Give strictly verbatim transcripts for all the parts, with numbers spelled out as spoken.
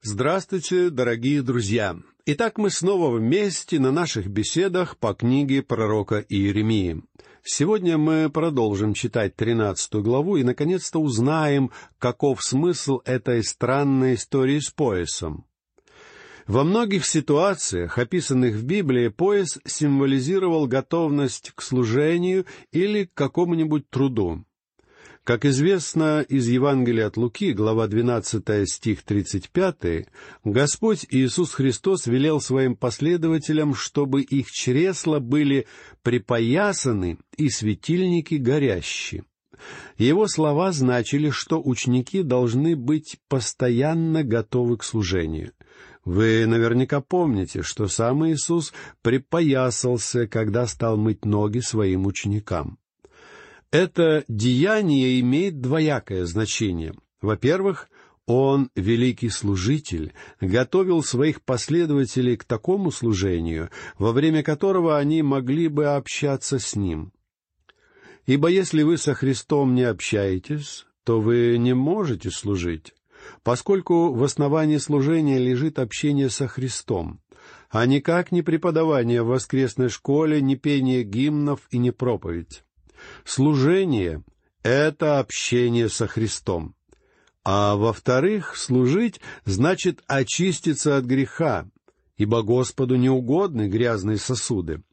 Здравствуйте, дорогие друзья! Итак, мы снова вместе на наших беседах по книге пророка Иеремии. Сегодня мы продолжим читать тринадцатую главу и, наконец-то, узнаем, каков смысл этой странной истории с поясом. Во многих ситуациях, описанных в Библии, пояс символизировал готовность к служению или к какому-нибудь труду. Как известно из Евангелия от Луки, глава двенадцатая, стих тридцать пятый, Господь Иисус Христос велел своим последователям, чтобы их чресла были припоясаны и светильники горящие. Его слова значили, что ученики должны быть постоянно готовы к служению. Вы наверняка помните, что сам Иисус припоясался, когда стал мыть ноги своим ученикам. Это деяние имеет двоякое значение. Во-первых, он, великий служитель, готовил своих последователей к такому служению, во время которого они могли бы общаться с ним. Ибо если вы со Христом не общаетесь, то вы не можете служить, поскольку в основании служения лежит общение со Христом, а никак не преподавание в воскресной школе, не пение гимнов и не проповедь. Служение — это общение со Христом. А во-вторых, служить значит очиститься от греха, ибо Господу не угодны грязные сосуды.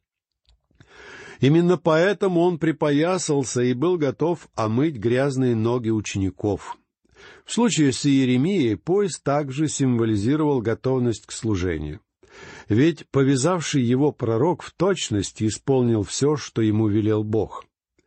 Именно поэтому он припоясался и был готов омыть грязные ноги учеников. В случае с Иеремией пояс также символизировал готовность к служению. Ведь повязавший его пророк в точности исполнил все, что ему велел Бог.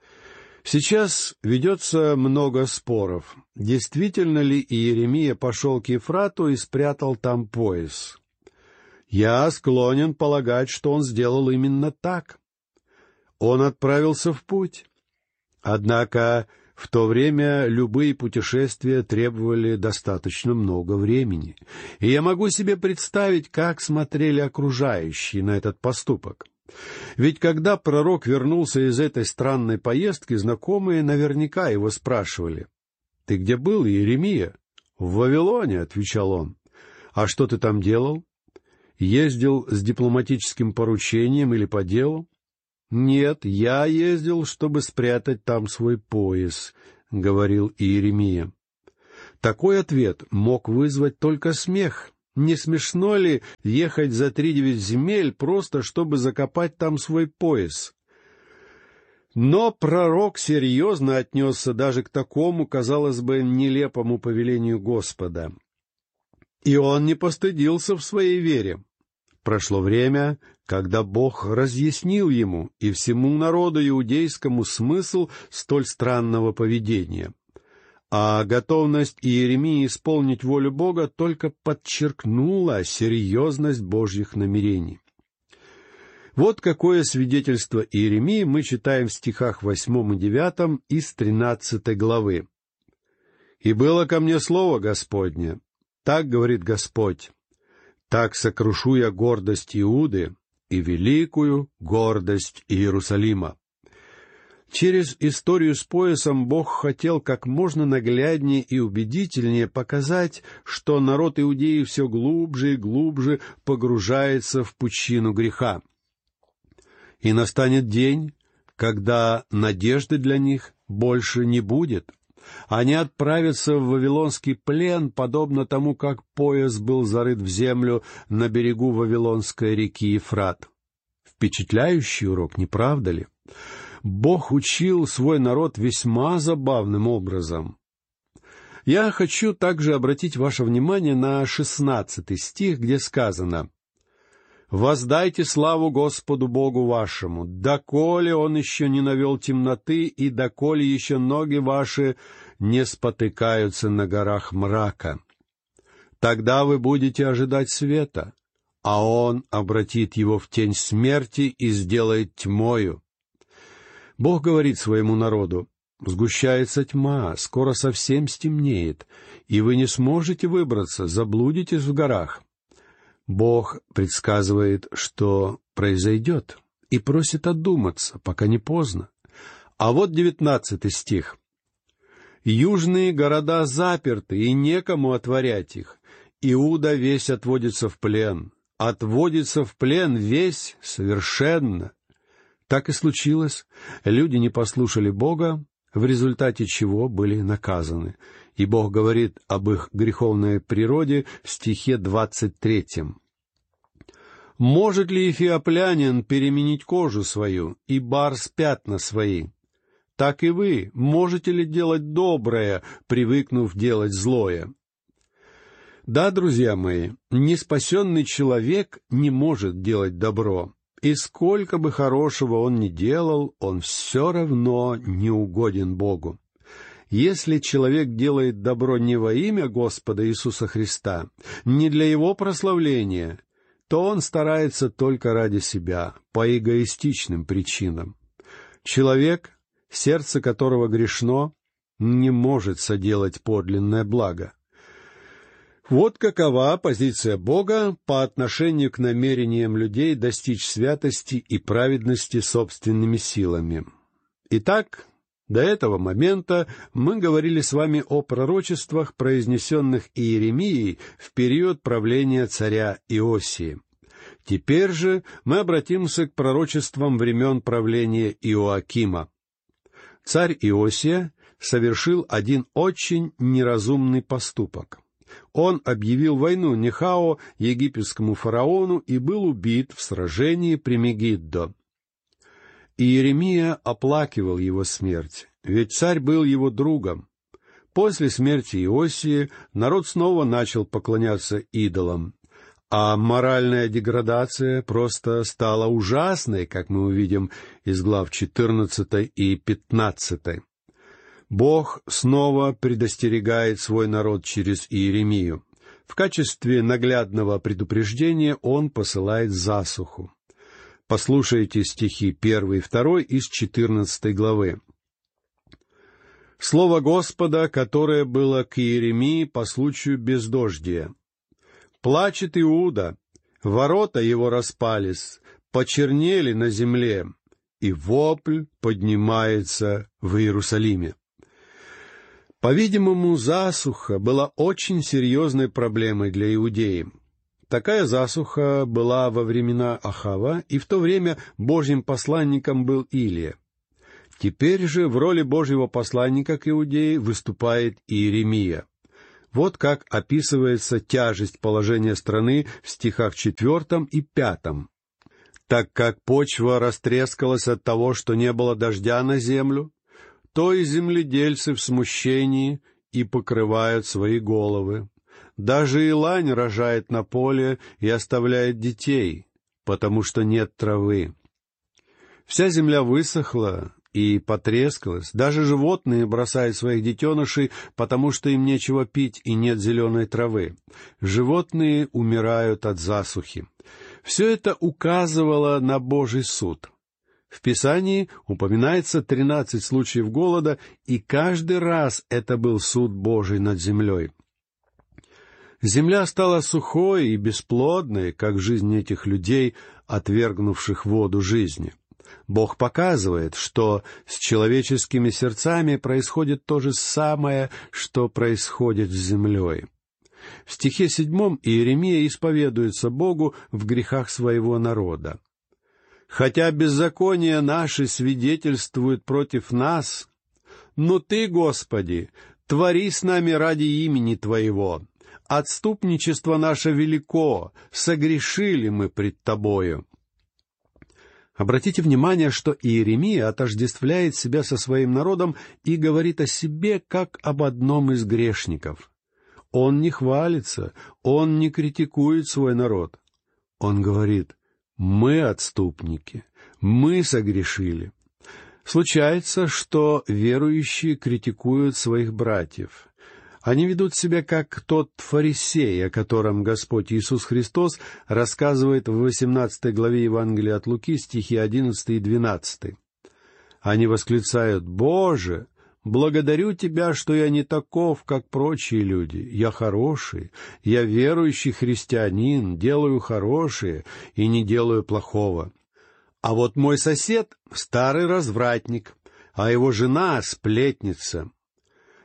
Сейчас ведется много споров. Действительно ли Иеремия пошел к Ефрату и спрятал там пояс? Я склонен полагать, что он сделал именно так. Он отправился в путь. Однако в то время любые путешествия требовали достаточно много времени, и я могу себе представить, как смотрели окружающие на этот поступок. Ведь когда пророк вернулся из этой странной поездки, знакомые наверняка его спрашивали: «Ты где был, Иеремия?» «В Вавилоне», — отвечал он. «А что ты там делал? Ездил с дипломатическим поручением или по делу?» «Нет, я ездил, чтобы спрятать там свой пояс», — говорил Иеремия. Такой ответ мог вызвать только смех. Не смешно ли ехать за тридевять земель просто, чтобы закопать там свой пояс? Но пророк серьезно отнесся даже к такому, казалось бы, нелепому повелению Господа. И он не постыдился в своей вере. Прошло время, когда Бог разъяснил ему и всему народу иудейскому смысл столь странного поведения. А готовность Иеремии исполнить волю Бога только подчеркнула серьезность Божьих намерений. Вот какое свидетельство Иеремии мы читаем в стихах восьмом и девятом из тринадцатой главы. «И было ко мне слово Господне, так говорит Господь, так сокрушу я гордость Иуды и великую гордость Иерусалима». Через историю с поясом Бог хотел как можно нагляднее и убедительнее показать, что народ Иудеи все глубже и глубже погружается в пучину греха. И настанет день, когда надежды для них больше не будет. Они отправятся в вавилонский плен, подобно тому, как пояс был зарыт в землю на берегу Вавилонской реки Ефрат. Впечатляющий урок, не правда ли? Бог учил свой народ весьма забавным образом. Я хочу также обратить ваше внимание на шестнадцатый стих, где сказано: «Воздайте славу Господу Богу вашему, доколе Он еще не навел темноты, и доколе еще ноги ваши не спотыкаются на горах мрака. Тогда вы будете ожидать света, а Он обратит его в тень смерти и сделает тьмою». Бог говорит своему народу: «Сгущается тьма, скоро совсем стемнеет, и вы не сможете выбраться, заблудитесь в горах». Бог предсказывает, что произойдет, и просит одуматься, пока не поздно. А вот девятнадцатый стих. «Южные города заперты, и некому отворять их, Иуда весь отводится в плен, отводится в плен весь совершенно. Так и случилось. Люди не послушали Бога, в результате чего были наказаны. И Бог говорит об их греховной природе в стихе двадцать третьем. «Может ли эфиоплянин переменить кожу свою, и барс пятна свои? Так и вы можете ли делать доброе, привыкнув делать злое?» Да, друзья мои, неспасенный человек не может делать добро, и сколько бы хорошего он ни делал, он все равно не угоден Богу. Если человек делает добро не во имя Господа Иисуса Христа, не для Его прославления, то он старается только ради себя, по эгоистичным причинам. Человек, сердце которого грешно, не может соделать подлинное благо. Вот какова позиция Бога по отношению к намерениям людей достичь святости и праведности собственными силами. Итак, до этого момента мы говорили с вами о пророчествах, произнесенных Иеремией в период правления царя Иосии. Теперь же мы обратимся к пророчествам времен правления Иоакима. Царь Иосия совершил один очень неразумный поступок. Он объявил войну Нехао, египетскому фараону, и был убит в сражении при Мегиддо. Иеремия оплакивал его смерть, ведь царь был его другом. После смерти Иосии народ снова начал поклоняться идолам, а моральная деградация просто стала ужасной, как мы увидим из глав четырнадцатой и пятнадцатой. Бог снова предостерегает свой народ через Иеремию. В качестве наглядного предупреждения он посылает засуху. Послушайте стихи первый и второй из четырнадцатой главы. «Слово Господа, которое было к Иеремии по случаю бездождия. Плачет Иуда, ворота его распались, почернели на земле, и вопль поднимается в Иерусалиме». По-видимому, засуха была очень серьезной проблемой для иудеи. Такая засуха была во времена Ахава, и в то время Божьим посланником был Илия. Теперь же в роли Божьего посланника к иудее выступает Иеремия. Вот как описывается тяжесть положения страны в стихах четвертом и пятом. «Так как почва растрескалась от того, что не было дождя на землю, то и земледельцы в смущении и покрывают свои головы. Даже и лань рожает на поле и оставляет детей, потому что нет травы. Вся земля высохла и потрескалась, даже животные бросают своих детенышей, потому что им нечего пить и нет зеленой травы. Животные умирают от засухи». Все это указывало на Божий суд. В Писании упоминается тринадцать случаев голода, и каждый раз это был суд Божий над землей. Земля стала сухой и бесплодной, как жизнь этих людей, отвергнувших воду жизни. Бог показывает, что с человеческими сердцами происходит то же самое, что происходит с землей. В стихе седьмом Иеремия исповедуется Богу в грехах своего народа. «Хотя беззакония наши свидетельствуют против нас, но Ты, Господи, твори с нами ради имени Твоего. Отступничество наше велико, согрешили мы пред Тобою». Обратите внимание, что Иеремия отождествляет себя со своим народом и говорит о себе как об одном из грешников. Он не хвалится, он не критикует свой народ. Он говорит: «Мы отступники, мы согрешили». Случается, что верующие критикуют своих братьев. Они ведут себя как тот фарисей, о котором Господь Иисус Христос рассказывает в восемнадцатой главе Евангелия от Луки, стихи одиннадцатый и двенадцатый. Они восклицают: «Боже, благодарю Тебя, что я не таков, как прочие люди. Я хороший, я верующий христианин, делаю хорошее и не делаю плохого. А вот мой сосед — старый развратник, а его жена — сплетница».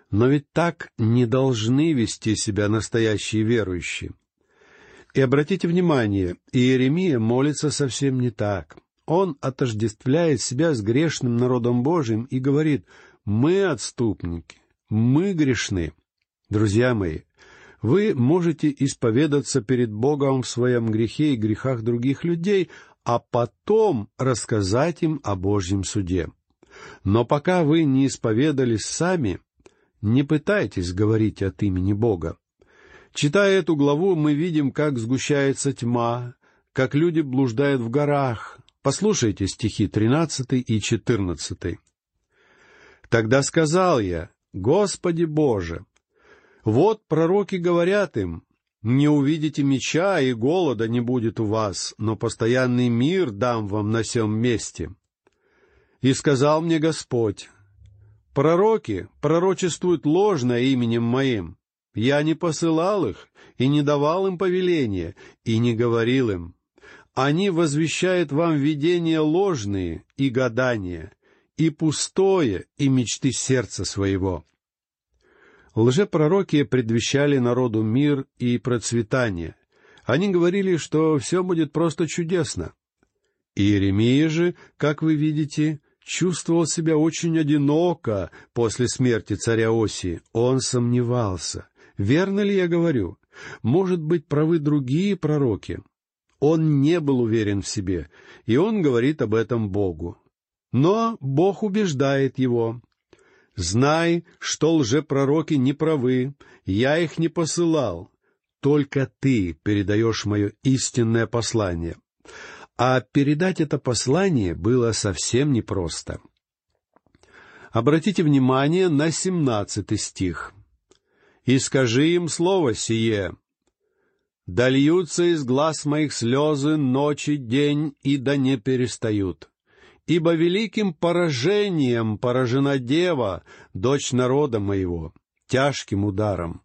Но ведь так не должны вести себя настоящие верующие. И обратите внимание, Иеремия молится совсем не так. Он отождествляет себя с грешным народом Божиим и говорит: «Мы отступники, мы грешны». Друзья мои, вы можете исповедаться перед Богом в своем грехе и грехах других людей, а потом рассказать им о Божьем суде. Но пока вы не исповедались сами, не пытайтесь говорить от имени Бога. Читая эту главу, мы видим, как сгущается тьма, как люди блуждают в горах. Послушайте стихи тринадцатый и четырнадцатый. «Тогда сказал я: Господи Боже, вот пророки говорят им: не увидите меча, и голода не будет у вас, но постоянный мир дам вам на сем месте. И сказал мне Господь: пророки пророчествуют ложно именем моим. Я не посылал их, и не давал им повеления, и не говорил им. Они возвещают вам видения ложные и гадания, и пустое, и мечты сердца своего». Лжепророки предвещали народу мир и процветание. Они говорили, что все будет просто чудесно. Иеремия же, как вы видите, чувствовал себя очень одиноко после смерти царя Осии. Он сомневался. Верно ли я говорю? Может быть, правы другие пророки? Он не был уверен в себе, и он говорит об этом Богу. Но Бог убеждает его: «Знай, что лжепророки не правы, я их не посылал, только ты передаешь мое истинное послание». А передать это послание было совсем непросто. Обратите внимание на семнадцатый стих. «И скажи им слово сие: да льются из глаз моих слезы ночь и день, и да не перестают. Ибо великим поражением поражена дева, дочь народа моего, тяжким ударом».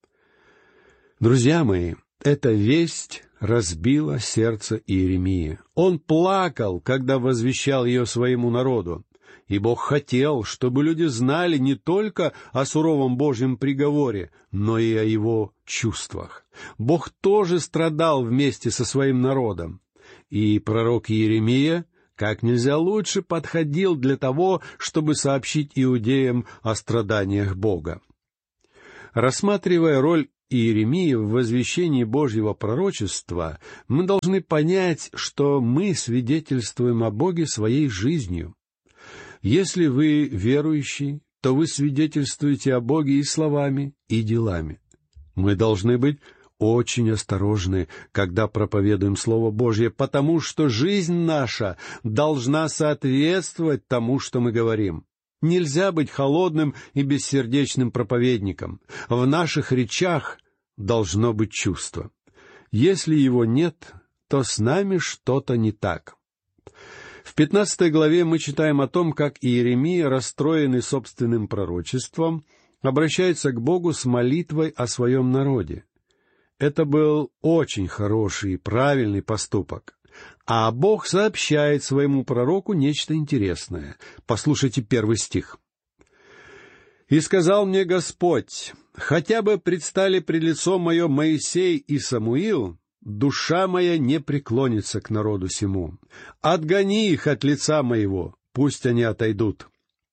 Друзья мои, эта весть разбила сердце Иеремии. Он плакал, когда возвещал ее своему народу. И Бог хотел, чтобы люди знали не только о суровом Божьем приговоре, но и о его чувствах. Бог тоже страдал вместе со своим народом. И пророк Иеремия как нельзя лучше подходил для того, чтобы сообщить иудеям о страданиях Бога. Рассматривая роль Иеремии в возвещении Божьего пророчества, мы должны понять, что мы свидетельствуем о Боге своей жизнью. Если вы верующий, то вы свидетельствуете о Боге и словами, и делами. Мы должны быть очень осторожны, когда проповедуем Слово Божье, потому что жизнь наша должна соответствовать тому, что мы говорим. Нельзя быть холодным и бессердечным проповедником. В наших речах должно быть чувство. Если его нет, то с нами что-то не так. В пятнадцатой главе мы читаем о том, как Иеремия, расстроенный собственным пророчеством, обращается к Богу с молитвой о своем народе. Это был очень хороший и правильный поступок. А Бог сообщает своему пророку нечто интересное. Послушайте первый стих. «И сказал мне Господь: хотя бы предстали пред лицом мое Моисей и Самуил, душа моя не преклонится к народу сему. Отгони их от лица моего, пусть они отойдут».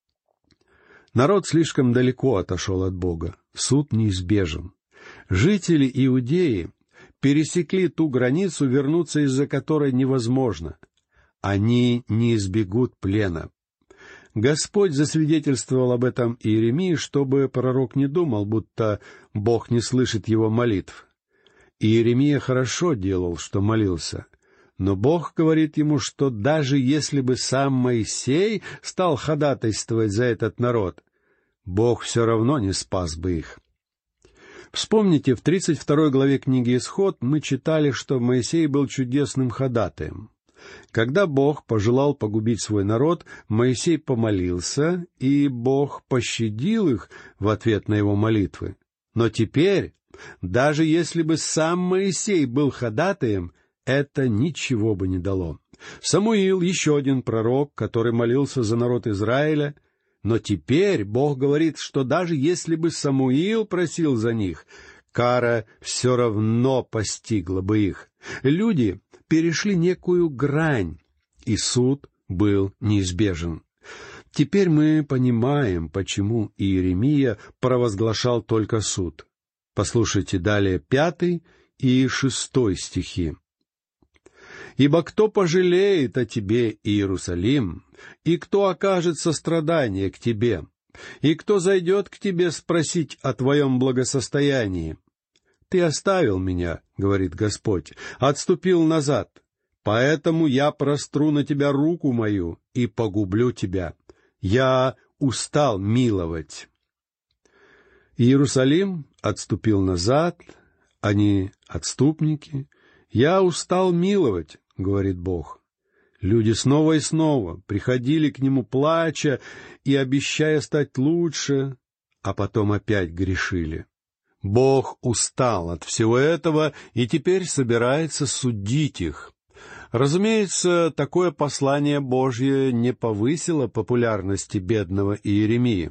Народ слишком далеко отошел от Бога. Суд неизбежен. Жители Иудеи пересекли ту границу, вернуться из-за которой невозможно. Они не избегут плена. Господь засвидетельствовал об этом Иеремии, чтобы пророк не думал, будто Бог не слышит его молитв. Иеремия хорошо делал, что молился, но Бог говорит ему, что даже если бы сам Моисей стал ходатайствовать за этот народ, Бог все равно не спас бы их. Вспомните, в тридцать второй главе книги «Исход» мы читали, что Моисей был чудесным ходатаем. Когда Бог пожелал погубить свой народ, Моисей помолился, и Бог пощадил их в ответ на его молитвы. Но теперь, даже если бы сам Моисей был ходатаем, это ничего бы не дало. Самуил, еще один пророк, который молился за народ Израиля, Но теперь Бог говорит, что даже если бы Самуил просил за них, кара все равно постигла бы их. Люди перешли некую грань, и суд был неизбежен. Теперь мы понимаем, почему Иеремия провозглашал только суд. Послушайте далее пятый и шестой стихи. «Ибо кто пожалеет о тебе, Иерусалим, и кто окажет сострадание к тебе, и кто зайдет к тебе спросить о твоем благосостоянии? Ты оставил меня, — говорит Господь, — отступил назад, поэтому я простру на тебя руку мою и погублю тебя. Я устал миловать». Иерусалим отступил назад, они отступники. «Я устал миловать», — говорит Бог. Люди снова и снова приходили к Нему, плача и обещая стать лучше, а потом опять грешили. Бог устал от всего этого и теперь собирается судить их. Разумеется, такое послание Божье не повысило популярности бедного Иеремии.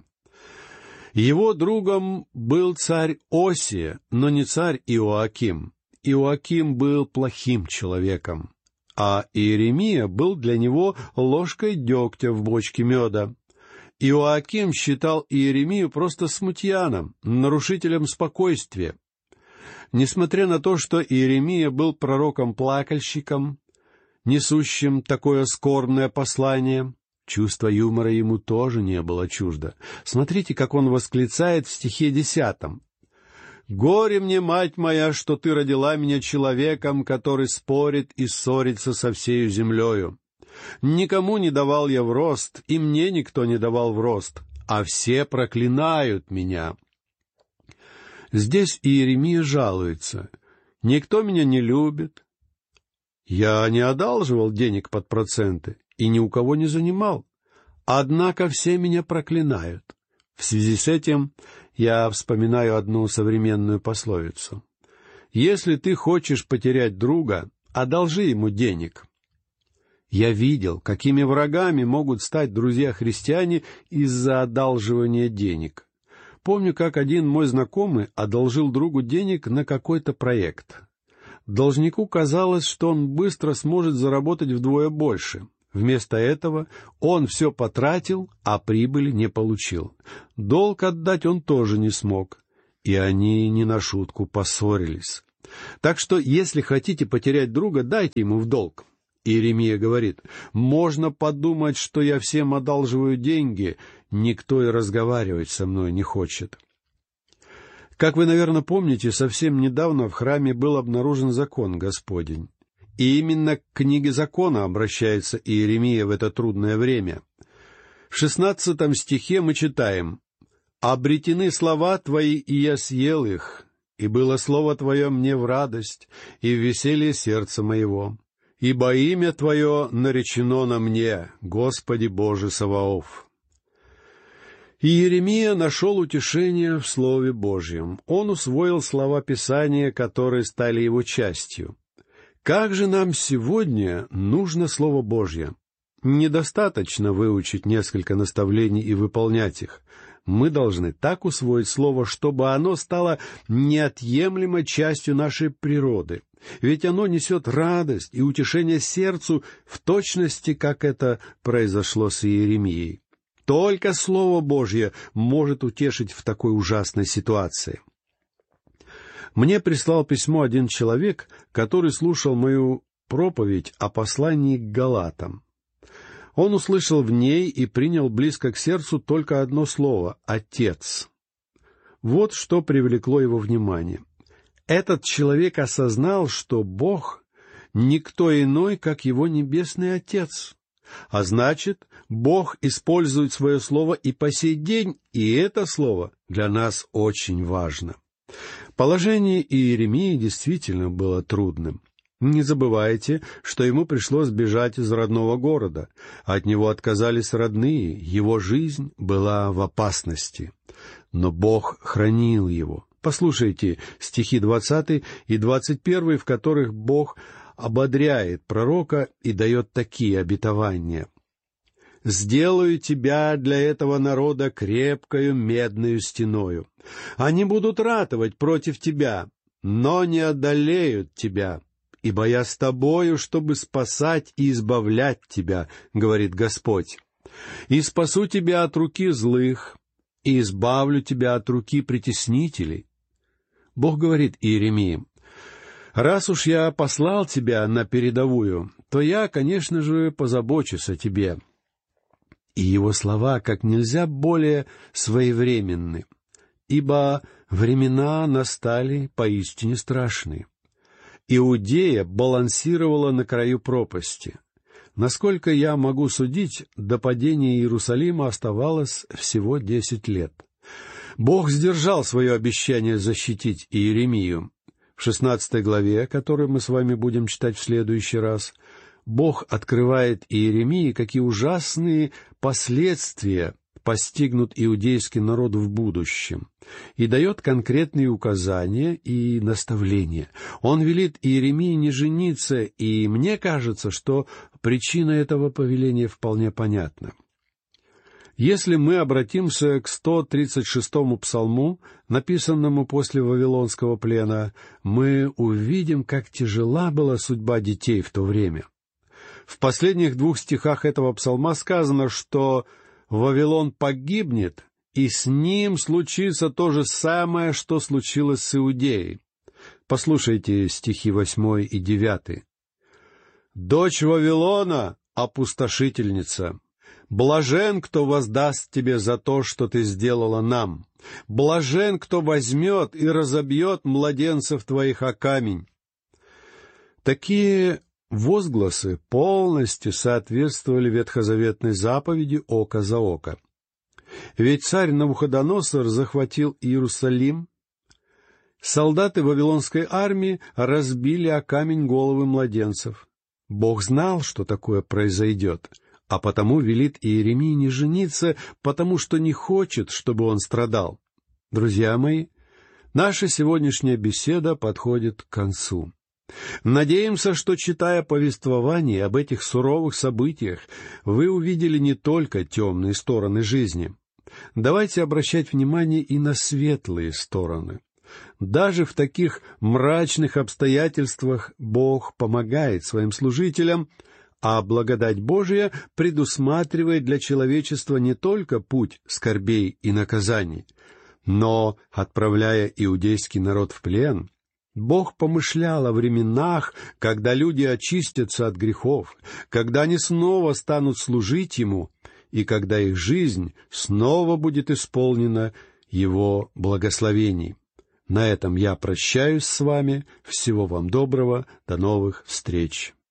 Его другом был царь Осия, но не царь Иоаким. Иоаким был плохим человеком, а Иеремия был для него ложкой дегтя в бочке меда. Иоаким считал Иеремию просто смутьяном, нарушителем спокойствия. Несмотря на то, что Иеремия был пророком-плакальщиком, несущим такое скорбное послание, чувство юмора ему тоже не было чуждо. Смотрите, как он восклицает в стихе десятом. «Горе мне, мать моя, что ты родила меня человеком, который спорит и ссорится со всею землею. Никому не давал я в рост, и мне никто не давал в рост, а все проклинают меня». Здесь Иеремия жалуется. «Никто меня не любит. Я не одалживал денег под проценты и ни у кого не занимал. Однако все меня проклинают». В связи с этим я вспоминаю одну современную пословицу. «Если ты хочешь потерять друга, одолжи ему денег». Я видел, какими врагами могут стать друзья-христиане из-за одалживания денег. Помню, как один мой знакомый одолжил другу денег на какой-то проект. Должнику казалось, что он быстро сможет заработать вдвое больше. Вместо этого он все потратил, а прибыли не получил. Долг отдать он тоже не смог, и они не на шутку поссорились. Так что, если хотите потерять друга, дайте ему в долг. Иеремия говорит: «Можно подумать, что я всем одалживаю деньги, никто и разговаривать со мной не хочет». Как вы, наверное, помните, совсем недавно в храме был обнаружен закон Господень. И именно к книге закона обращается Иеремия в это трудное время. В шестнадцатом стихе мы читаем: «Обретены слова Твои, и я съел их, и было слово Твое мне в радость, и в веселье сердца моего. Ибо имя Твое наречено на мне, Господи Боже Саваоф». Иеремия нашел утешение в Слове Божьем. Он усвоил слова Писания, которые стали его частью. Как же нам сегодня нужно Слово Божье? Недостаточно выучить несколько наставлений и выполнять их. Мы должны так усвоить Слово, чтобы оно стало неотъемлемой частью нашей природы. Ведь оно несет радость и утешение сердцу в точности, как это произошло с Иеремией. Только Слово Божье может утешить в такой ужасной ситуации. Мне прислал письмо один человек, который слушал мою проповедь о послании к Галатам. Он услышал в ней и принял близко к сердцу только одно слово — «Отец». Вот что привлекло его внимание. Этот человек осознал, что Бог — никто иной, как его Небесный Отец. А значит, Бог использует свое слово и по сей день, и это слово для нас очень важно. Положение Иеремии действительно было трудным. Не забывайте, что ему пришлось бежать из родного города. От него отказались родные, его жизнь была в опасности. Но Бог хранил его. Послушайте стихи двадцатый и двадцать первый, в которых Бог ободряет пророка и дает такие обетования. сделаю тебя для этого народа крепкою медною стеною. Они будут ратовать против тебя, но не одолеют тебя, ибо я с тобою, чтобы спасать и избавлять тебя, говорит Господь. И спасу тебя от руки злых, и избавлю тебя от руки притеснителей. Бог говорит Иеремии: «Раз уж я послал тебя на передовую, то я, конечно же, позабочусь о тебе». И его слова как нельзя более своевременны, ибо времена настали поистине страшные. Иудея балансировала на краю пропасти. Насколько я могу судить, до падения Иерусалима оставалось всего десять лет. Бог сдержал свое обещание защитить Иеремию. В шестнадцатой главе, которую мы с вами будем читать в следующий раз, Бог открывает Иеремии, какие ужасные последствия постигнут иудейский народ в будущем, и дает конкретные указания и наставления. Он велит Иеремии не жениться, и мне кажется, что причина этого повеления вполне понятна. Если мы обратимся к сто тридцать шестому псалму, написанному после Вавилонского плена, мы увидим, как тяжела была судьба детей в то время. В последних двух стихах этого псалма сказано, что Вавилон погибнет, и с ним случится то же самое, что случилось с Иудеей. Послушайте стихи восьмой и девятый. «Дочь Вавилона — опустошительница. Блажен, кто воздаст тебе за то, что ты сделала нам. Блажен, кто возьмет и разобьет младенцев твоих о камень». Такие возгласы полностью соответствовали ветхозаветной заповеди «око за око». Ведь царь Навуходоносор захватил Иерусалим, солдаты вавилонской армии разбили о камень головы младенцев. Бог знал, что такое произойдет, а потому велит Иеремии не жениться, потому что не хочет, чтобы он страдал. Друзья мои, наша сегодняшняя беседа подходит к концу. Надеемся, что, читая повествование об этих суровых событиях, вы увидели не только темные стороны жизни. Давайте обращать внимание и на светлые стороны. Даже в таких мрачных обстоятельствах Бог помогает своим служителям, а благодать Божия предусматривает для человечества не только путь скорбей и наказаний, но, отправляя иудейский народ в плен, Бог помышлял о временах, когда люди очистятся от грехов, когда они снова станут служить Ему, и когда их жизнь снова будет исполнена Его благословений. На этом я прощаюсь с вами. Всего вам доброго. До новых встреч.